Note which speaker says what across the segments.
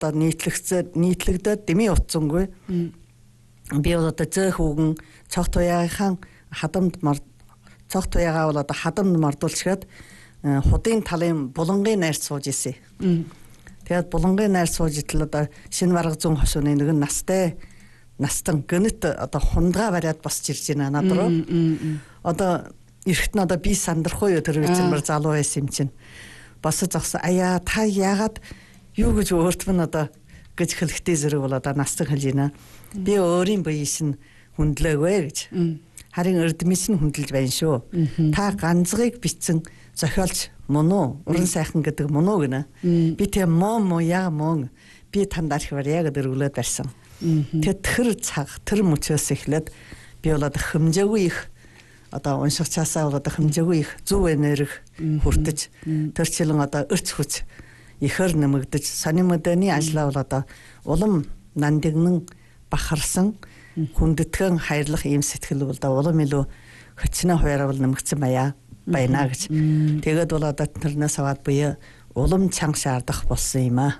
Speaker 1: одоо нийтлэгдээд дэмий утсангүй. Би бол одоо зөөх үгэн цогт туяагийн цогт туяагаа бол одоо хадамд мардуулчгаад худын талын булангийн найрт сууж исэн. Тэгээд булангийн найрт сууж итэл одоо шинэ барга зүүн хошууны нэг настан гэнэт одоо хундгаа бариад босч ирж байна над руу. Одоо эрэхт нь одоо би сандрахгүй юу тэр үчимэр залуу байсан юм чинь. Босож зогсоо аяа та яагаад юу гэж өөрт нь одоо гэж хэлэхдээ зэрэг бол одоо настан хэлж байна. Би өөрийн биеэс нь хүндлээгүй гэж. Харин эрдэмэс нь хүндэлж байна шүү. Та ганцгийг бичсэн зохиолч мөн үү? Уран сайхан гэдэг мөн үү гэнэ. Би тэг мөн би танд арх барья гэдэг өглөөд барьсан. Тэгээд тэр цаг тэр мөчөөс эхлээд би бол одоо хэмжээгүй их одоо уншигчаасаа бол одоо хэмжээгүй их зөв энерги хүртэж тэр чилэн одоо өрц хүч ихэр нэмэгдэж сонин модерны ажлаа бол одоо улам нандинан бахарсан хүндэтгэн хайрлах ийм сэтгэл бол одоо улам илүү хөчнө хуваараа бол нэмэгдсэн байна гэж. Тэгээд бол одоо тэрнээс аваад буюу улам чанга шаардах болсон юм аа.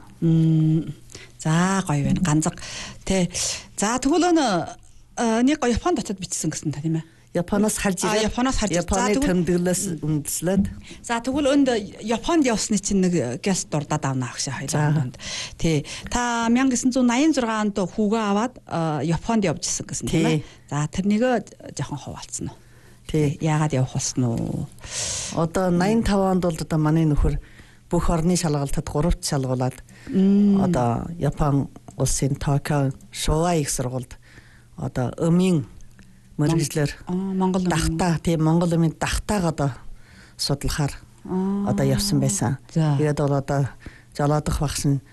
Speaker 2: За гоё байна. Ганцаг тий. За тэгвэл нэг гоё Японд очиод бичсэн гэсэн та тийм ээ.
Speaker 1: Японоос харж ирээ.
Speaker 2: Японоос харж ирээ.
Speaker 1: Японы тэмдэглээс үндэслээд.
Speaker 2: За тэгвэл Японд явсны чинь нэг гест дурдаад авна агшаа хоёулаа. Тий. Та 1986 онд хүүгээ аваад Японд явжсэн гэсэн тийм ээ. За тэрнийг жоохон хуваалцсан уу?
Speaker 1: Тий.
Speaker 2: Яагаад явах болсон уу?
Speaker 1: Одоо 85 онд бол одоо манай нөхөр бүх орны шалгалтад 3-т шалгуулад одоо Япон улсын Токио Шова их сургуульд одоо өмийн мэргэжлэр
Speaker 2: Монгол
Speaker 1: Монгол өмнө дахтааг одоо судлахаар одоо явсан байсан. Тэгээд бол одоо жолоодох багш нь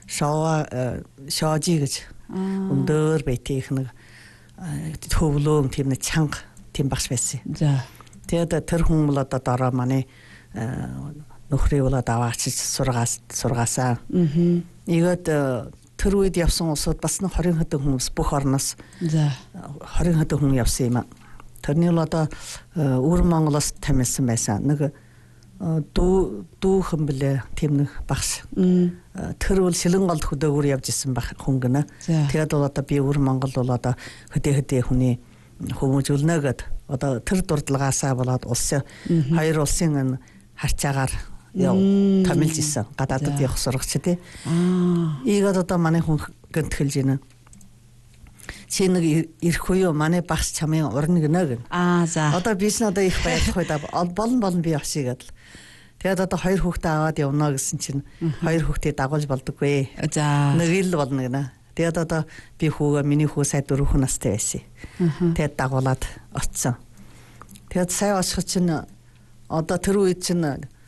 Speaker 1: Шожи гэж өндөр байтих нэг төвлөөн тийм нэг чанга тийм багш байсан. Тэгээд тэр хүн бол одоо дараа манай нөхрийг бол аваач сургаасаа. Ийгээд тэр үед явсан улсууд бас 20 хэдэн хүмүүс бүх орноос 20 хэдэн хүн явсан юм. Тэрний бол одоо өвөр Монголоос тамилсан байсан. Нэг дүүхэн блэ тийм нэг багш. Тэр бол шилэн голд хөдөөгөр явж исэн баг хүн гэнэ. Тэгээд бол одоо би өвөр Монгол бол одоо хөдөө хүний хүмүүжүүлнэ гэд одоо тэр дурдлагаасаа болоод хоёр улсын харьцаагаар тамилж исэн. Гадаадд явах сурагч тий. Ийгээд одоо манай хүн гэнтгэлж байна. Чи нэг ирэх үе манай багш чамын урна гэнэ гэн.
Speaker 2: За.
Speaker 1: Одоо биш надаа их баярлах байда болон би авшиг гэдэл. Тэгээд одоо хоёр хүүхдээ аваад явна гэсэн чинь хоёр хүүхдээ дагуулж болдоггүй.
Speaker 2: За.
Speaker 1: Нэг ил болно гэнэ. Тэгээд одоо би миний хүү сая 4 настай байсан. Тэгээд дагуулад очсон. Тэгээд сая очих чинь одоо тэр үед чинь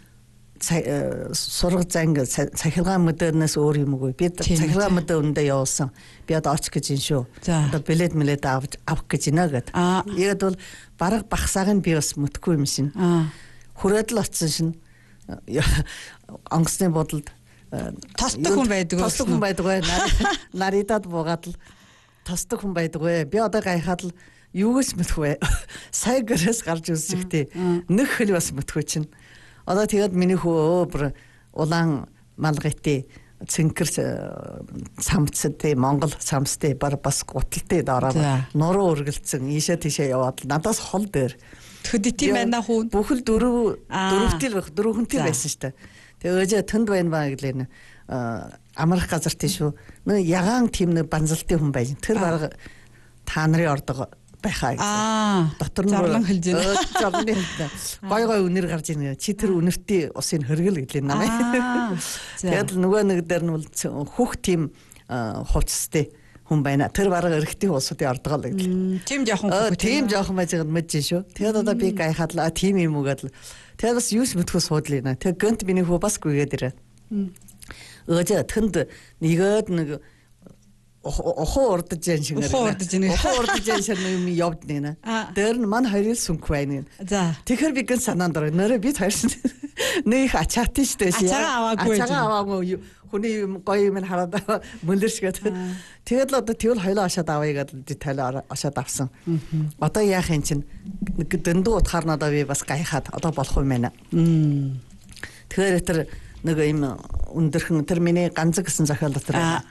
Speaker 1: сураг занг цахилгаан модернээс өөр юм уу? Би цахилгаан модернэндээ явуулсан. Би одоо очих гэж юм шүү. Одоо билет авах гэж байна гэд. Ийгээд бол бараг багсааг нь би бас мэдхгүй юм шин. Хүрээд л очсон шин. Онгоцны бодолд
Speaker 2: тосдог хүн байдгүй.
Speaker 1: Наридад буугаад л тосдог хүн байдгүй. Би одоо гайхаад л юу гэж мэдхгүй. Сая гэрээс гарч үзчихтэй. Нэг хөл бас мэдхгүй чинь. Одоо тэгээд миний хүү улаан малгайтай цэнкэр самцтай Монгол самцтай бас гуталтай дараа нуруу өргөлдсөн ийшээ тийшээ яваад надаас хол дээр
Speaker 2: төдити байна хүн
Speaker 1: бүхэл дөрөвхөнтэй байсан шүү дээ. Тэгээ төнд байна ба гэлээ амрах газар тийш шүү. Нэг ягаан тийм нэг банзалтын хүн байж. Тэр бараг та нарын ордог байхаа гэсэн. Дотор нь
Speaker 2: зарлан хэлж байна.
Speaker 1: Зарлан хэлж. Гой үнэр гарч ийн. Чи тэр үнэртий усын хөргөл гэлээ намайг. Тэгээд нөгөө нэг дээр нь бол хөх тийм хувцастай хүн байна. Тэр бараг эрэгтэй улсуудын ордгоо л гэдэг.
Speaker 2: Тийм жоохон хөх.
Speaker 1: Тийм жоохон байж байгаа мэдэж шүү. Тэгээд одоо би гайхаад л тийм юм уу гэдэл. Тэгээд бас юус мэдхгүй суудлаа нэ. Тэгээд гэнт миний хүү бас гүйгээд ирээ. Өөжөө тэнд нэгэд нэг охоо урдж яан шиг нэр. Охоо урдж яан шиг юм явд нэ. Тэр нь мань хоёрын сүнх байна.
Speaker 2: За.
Speaker 1: Тэгэхээр би гэн санаанд орё. Нэрээ би хоёрын нэг ачаатын штэ.
Speaker 2: Ачаага
Speaker 1: аваагүй. Хүний гоё юм хараад мөлөршгээд. Тэгээд л одоо тэгвэл хоёлоо ашаад авъя гэдэл талаа ашаад авсан. Одоо яах юм чинь дөндөө утгаар надаа би бас гайхаад одоо болох юм байна. Тэгэхээр тэр нэг юм өндөрхөн тэр миний ганцэг гэсэн зохиол дотор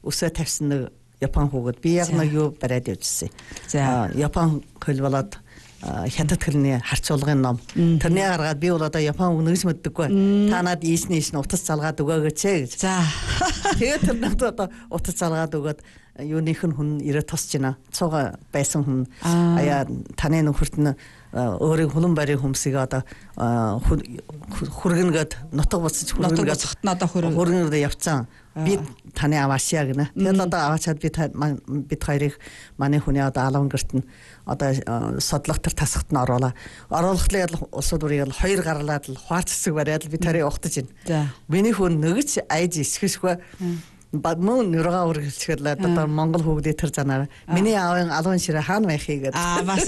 Speaker 1: өсөө тавьсан нэг Япон хүүхэд би яг нэг юу бариад явжсэн.
Speaker 2: За
Speaker 1: Япон хөл болоод хятад хэлний харьцуулгын ном. Тэрний гаргаад би бол одоо Япон үг нэгс мэддэггүй. Та надад ийш утас залгаад өгөөч гэж.
Speaker 2: За.
Speaker 1: Тэгээд тэр надад одоо утас залгаад өгөөд юуных нь хүн ирээ тосч байна. Цуга байсан хүн аяа таны нөхөрт нь өөрийн хүлэн барийн хүмсийг одоо хүргэнгээд нутаг буцаж
Speaker 2: хүргэнгээд цогтноо одоо
Speaker 1: хүргэнгээд явцсан. Би таны аваашаа гэнэ. Тэгээд одоо аваачаад бид хоёрыг манай хүний одоо алан гэрт нь одоо содлох төр тасахт нь оруулахлаа улсууд бүрийг л хоёр гарлаад л хуарц хэсэг бариад бид хоёрыг ухтаж байна. Миний хүн нэгж айж исгэшгүй мөн нургаа үргэлжлэхэд одоо Монгол хүүхдийн тэр занаар миний аавын алуун ширээ хаана байх юм гэдэг.
Speaker 2: Бас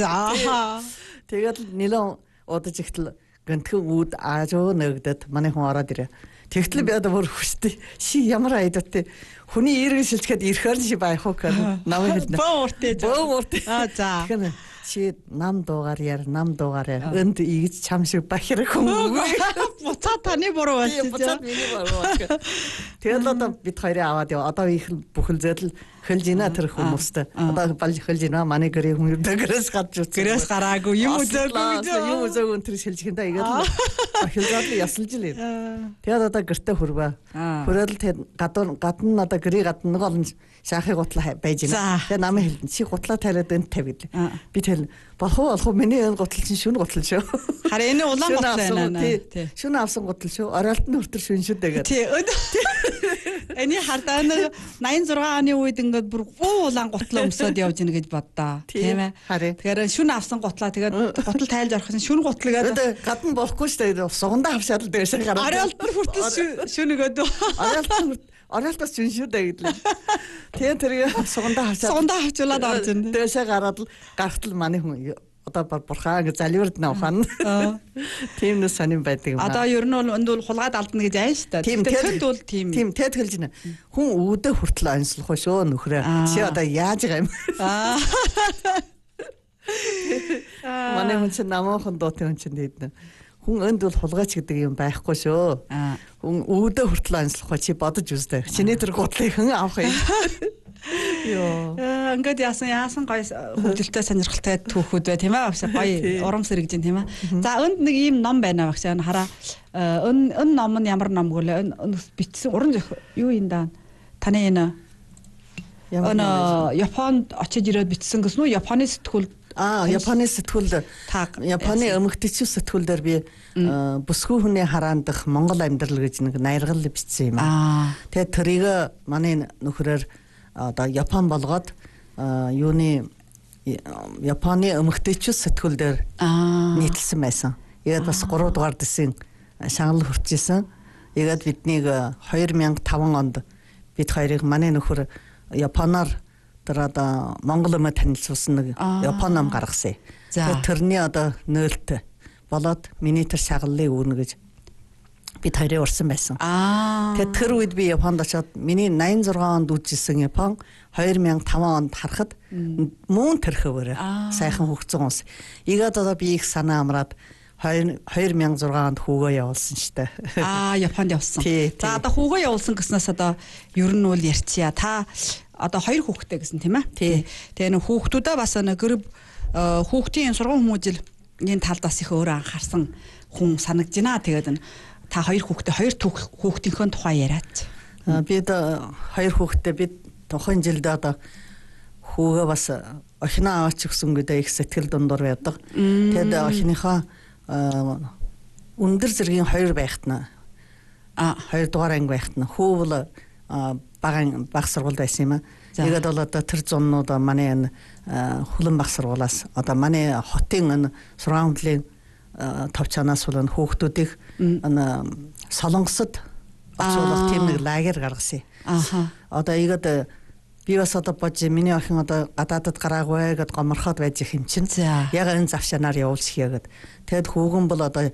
Speaker 1: тэгээд нэлээд удаж ихтэл гэнтхэн үүд аажуу нэгдэд манай хүн ороод ирээ. Тэгтэл би одоо бүр хүчтэй. Ши ямар айдаатай. Хүний эргэн шилжихэд ирэхээр ши байх уу гэх намайг хэлнэ. Бөө уртээ.
Speaker 2: За.
Speaker 1: Тэгэхээр чи нам дуугаар энд ийгч чам шиг бахирх хүн үгүй.
Speaker 2: Буцаа таны буруу байсан.
Speaker 1: Буцаа миний буруу. Тэгээд одоо бид хоёрыг аваад яа. Одоо их бүхэл зэдэл хөлж ийна тэр хүмүүстэй. Одоо болж хөлж ийна манай гэрээ хүмүүдээ гэрээс гадж үз.
Speaker 2: Гэрээс гараагүй юм
Speaker 1: үзээгүй тэр шилжихэндээ игээд хөлжаад ясалж илээ. Тэгээд одоо гэртээ хүрвэ. Хүрэл тэгээд гадна одоо гэрээ гадна нэг олон шаахыг гутал байж байна. Тэгээд намайг хэлсэн чи гутлаа тариад энд тавь гэдлээ. Би тэл болох миний энэ гутал чинь шүн гутал шүү.
Speaker 2: Харин энэ улаан гутал байна.
Speaker 1: Шүн авсан гутал шүү. Оролтны хүртэл шүн шүү дээ гэдэг.
Speaker 2: Эний хардаа 86 оны үед ингээд бүр улаан гутлаа өмсөд явж ийн гэж боддоо. Тийм ээ. Тэгэхээр шүн авсан гутлаа тэгээд гутал тайлж орохсон шүн гутал гэдэг
Speaker 1: гадна болохгүй шүү дээ. Сугандаа авшаад л дээшээ гараад.
Speaker 2: Оролтны хүртэл шүн өгөөд.
Speaker 1: Оролтоос шүн шүү дээ гэдлээ. Тэгээд тэр сугандаа
Speaker 2: авчуулаад орж ийн.
Speaker 1: Дээшээ гараад л гарахт л манай хүн одоо бурхаа ингэ заливард навхан. Тийм нэг сонирн байдаг юм.
Speaker 2: Одоо ер нь бол энд бол хулгаад алдна гэж айн шүү дээ.
Speaker 1: Тэгэхэд бол тийм тэгэд хэлж байна. Хүн үүдээ хүртэл онцлох шүү нөхрөө. Чи одоо яаж байгаа юм? Манай хүн чинь намаахан дуутай хүн чинь гэдэг. Хүн энд бол хулгайч гэдэг юм байхгүй шүү. Хүн үүдээ хүртэл онцлох чи бодож үзтээ. Чиний тэр гутлыг хэн авах юм? Йоо.
Speaker 2: Ингээд яасан гоё хөвгөлтэй сонирхолтой түүхүүд бай тийм ээ. Гоё урам сэргэж байна тийм ээ. За энд нэг ийм ном байна багш. Хараа. Энэ ном нь ямар ном гэлээ? Бичсэн уран юу юм даа? Таны энэ Японд очиж ирээд бичсэн гэсэн үү? Японы сэтгүүл
Speaker 1: Японы сэтгүүл Японы эмэгтэйчүүд сэтгүүлдэр би бүсгүй хүний хараандах Монгол амьдрал гэж нэг найргал бичсэн юм. Тэгээд тэрийг манай нөхрөөр одоо Япон болгоод юуны Японы эмэгтэйчүүд сэтгүүлдэр нийтлсэн байсан. Тэгээд бас 3 дугаар дэсийн шагнал хүрчээсэн. Тэгээд биднийг 2005 онд бид хоёрыг манай нөхөр Японоор тэр одоо Монгол өмнө танилцуулсан нэг Япон ном гаргасан. Тэгээд тэрний одоо нөөлт болоод миний тэр шагналыг үүрнэ гэж бид хоёрыг урьсан байсан. Тэгээд тэр үед би Японд очиод миний 86 онд үжижсэн Япон 2005 онд харахад мөн тэрхөвөр сайхан хөгцөн ус. Игээд одоо би их санаа амраад 2006 онд хүүгөө явуулсан штэ.
Speaker 2: Японд явсан. За одоо хүүгөө явуулсан гэснээс одоо ер нь үл ярьчия. Та одоо 2 хүүхэдтэй гэсэн тийм ээ. Тэгээ нэг хүүхдүүдээ бас нэг хүүхдийн сургууль хүмүүжил энэ талд бас их өөрөө анхаарсан хүн санагдж байна. Тэгээд та 2 хүүхэдтэй 2 хүүхдийнхөө тухай яриач.
Speaker 1: Бид 2 хүүхэдтэй бид тухайн жилд одоо хүүгээ бас охиноо аваач гэсэн гэдэг их сэтгэл дундуур байдаг. Тэгээд охиныхоо өндөр зэргийн 2 байхад нь 2 дугаар анги байхад нь хүү бол баг сургуульд байсан юм аа. Тэгээд бол одоо тэр зуннууд манай энэ хүлэн баг сургуулаас одоо манай хотын энэ сургуулийн товчоноос бол хүүхдүүдийг Солонгосод очуулах тийм нэг лагер гаргасан. Одоо ийгээд би бас одоо бож миний охин одоо гадаадд гараагүй гэд гоморхоод байж их юм чинь. Яг энэ завшаанаар явуулчихъя гэд. Тэгэд хүүгэн бол одоо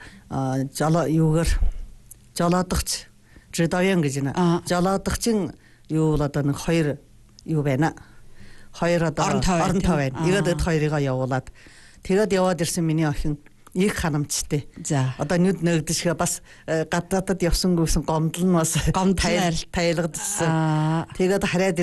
Speaker 1: жолоодогч Жидоян гэж нэ. Жолоодогчин юу бол одоо нэг 2 юу байна. 2 одоо оронтой байна. Ийгээд хоёрыгоо явуулаад тэгээд яваад ирсэн миний охин их ханамжтай. Одоо нүд нэгдэшгээ бас гадаадад явсангүйсэн гомдол нь бас тайлгдсан. Тэгээд хараад